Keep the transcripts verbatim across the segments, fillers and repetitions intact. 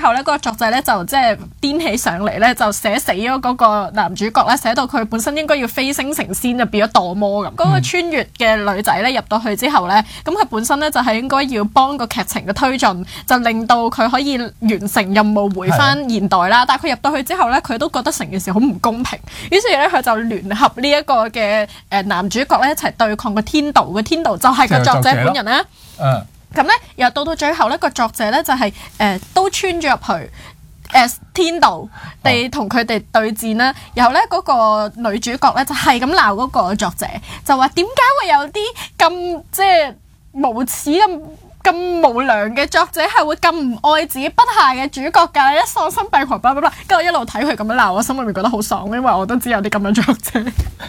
後咧，嗰、那個作者咧就即係癲起上嚟咧，就寫死咗嗰個男主角咧，寫到佢本身應該要飛升成仙，就變咗墮魔咁。嗰、嗯、個穿越嘅女仔咧入到去之後咧，咁佢本身咧就係應該要幫個劇情嘅推進，就令到佢可以完成任務回翻現代啦。但係佢入到去之後咧，佢都覺得成件事好唔公平，於是咧佢就聯合呢一個嘅誒男主角咧一齊對抗個天道。個天道就係個作者本人啦。嗯。咁咧，又到到最後咧，個作者咧就係、是、誒、呃、都穿咗入去誒、呃、天道地同佢哋對戰啦。然後咧嗰、那個女主角咧就係咁鬧嗰個作者，就話點解會有啲咁即係無恥咁咁無良嘅作者係會咁唔愛自己筆下嘅主角㗎？一喪心病狂，巴拉巴拉，跟住我一路睇佢咁樣鬧，我心裏面覺得好爽，因為我都知有啲咁樣作者。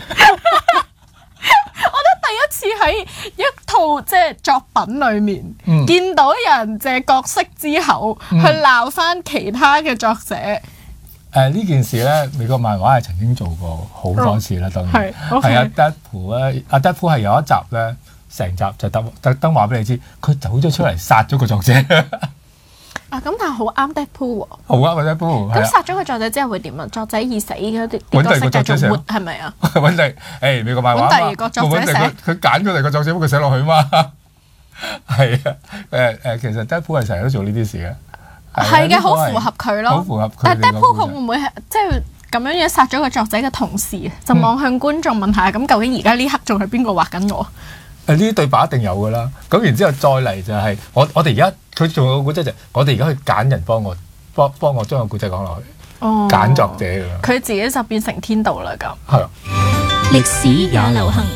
第一次喺一套即係作品裏面、嗯、見到有人借角色之後、嗯、去鬧翻其他嘅作者。誒、 呃、呢件事咧，美國漫畫係曾經做過好多次啦，當然係。係啊 Deadpool 咧，阿 Deadpool 係有一集咧，成集就特特登話俾你知，佢走咗出嚟殺咗個作者。 啊，咁但係好啱 Deadpool 喎。 好啱啊 Deadpool。咁殺咗個作者之後會點啊？作者已死嗰啲角色繼續活係咪啊？ 揾第誒美國漫畫嘛。揾第二個作者寫。佢揀咗第二個作者，幫佢寫落去嘛。係啊，誒誒，其實 Deadpool 係成日都做呢啲事嘅。 係嘅，好符合佢咯。 好符合佢。 但係 Deadpool 佢會唔會係即係咁樣樣殺咗個作者嘅同時，就望向觀眾問下，咁、嗯、究竟而家呢刻仲係邊個畫緊我？ 誒呢啲對白一定有㗎啦。咁然之後再嚟就係、是、我我哋而家佢仲有個古仔就係我哋而家去揀人幫我幫幫我將個古仔講落去，揀、哦、作者㗎。 佢自己就變成天道啦咁。 係啊， 歷史也流行。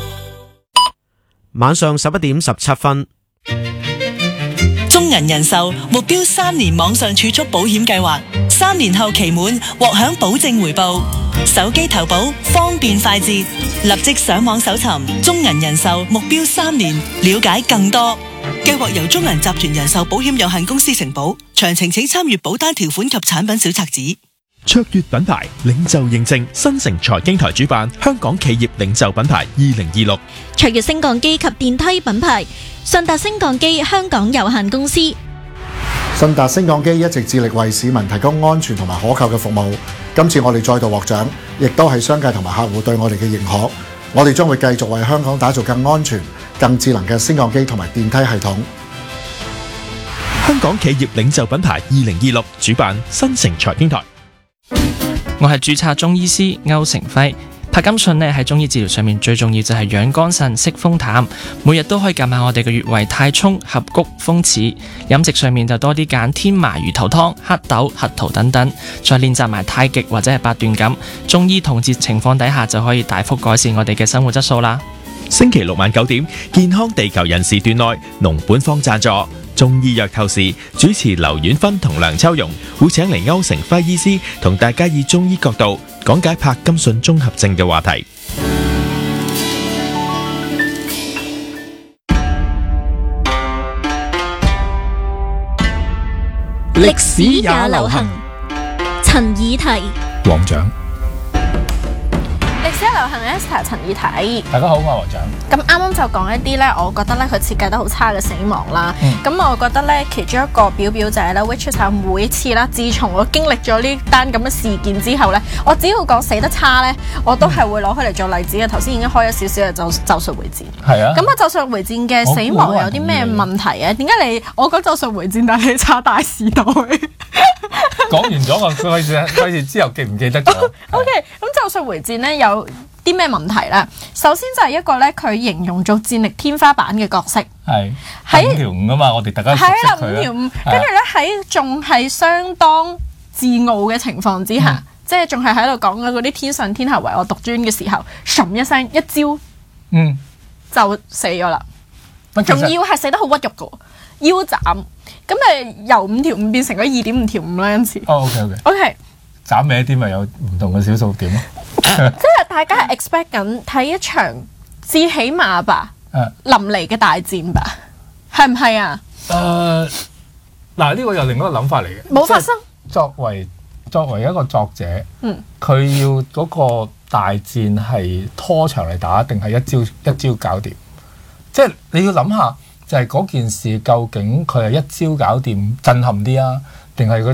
晚上十一點十七分。 中銀人壽目標三年網上儲蓄保險計劃，三年後期滿獲享保證回報。手機投保方便快捷，立即上網搜尋中銀人壽目標三年，了解更多。計劃由中銀集團人壽保險有限公司承保，詳情請參閱保單條款及產品小冊子。 卓越品牌領袖認證，新城財經台主辦香港企業領袖品牌二零二六。 卓越升降機及電梯品牌順達升降機香港有限公司。 順達升降機一直致力為市民提供安全同埋可靠嘅服務。今次我哋再度獲獎，亦都係商界同埋客戶對我哋嘅認可。我哋將會繼續為香港打造更安全、更智能嘅升降機同埋電梯系統。 香港企業領袖品牌二零二六主辦新城財經台。 我係註冊中醫師歐成輝。柏金遜呢喺中醫治療上面最重要就係養肝腎、息風淡，每日都可以夾下我哋嘅穴位太沖、合谷、風池。飲食上面就多啲揀天麻魚頭湯、黑豆、核桃等等，再練習埋太極或者係八段錦。中醫同治情況底下就可以大幅改善我哋嘅生活質素啦。 星期六晚九點，健康地球人時段內，農本方贊助中醫藥透視，主持劉婉芬同梁秋容會請嚟歐成輝醫師同大家以中醫角度講解柏金遜綜合症嘅話題。 歷史也流行。陳以提， 黃獎。 歷史流行 Esther 陳以提， 大家好，我係黃獎。 咁啱啱就講一啲咧，我覺得咧佢設計得好差嘅死亡啦。咁、嗯、我覺得咧其中一個表表就係咧 which is 每次啦，自從我經歷咗呢單咁嘅事件之後咧，我只要講死得差咧，我都係會攞佢嚟做例子嘅。頭先已經開咗少少嘅咒咒術迴戰。係啊。咁啊，咒術迴戰嘅死亡有啲咩問題啊？點解你我講咒術迴戰，但係你查大時代？ 講完咗我費事費事之後記唔記得咗 ？O K， 咁咒術迴戰咧有啲咩問題咧？首先就係一個咧，佢形容做戰力天花板嘅角色，係喺五條悟啊嘛，我哋大家熟悉佢啦。係啦，五條悟，跟住咧喺仲係相當自傲嘅情況之下，嗯、即係仲係喺度講緊嗰啲天上天下唯我獨尊嘅時候，唰一聲一招，嗯，就死咗啦。仲要係死得好屈辱嘅，腰斬。咁咪由五條悟變成咗二點五條悟啦，因此。哦 ，OK OK。OK。 斬歪啲咪有唔同嘅小數點咯。 即係大家係 expect 緊睇一場至起碼吧，淋漓嘅大戰吧，係唔係啊？誒、呃， 嗱呢個又另一個諗法嚟嘅。 冇發生。 作為作為一個作者，嗯，佢要嗰個大戰係拖長嚟打，定係一招一招搞掂？即係你要諗下。就係嗰件事究竟佢係一招搞掂震撼啲啊，定係佢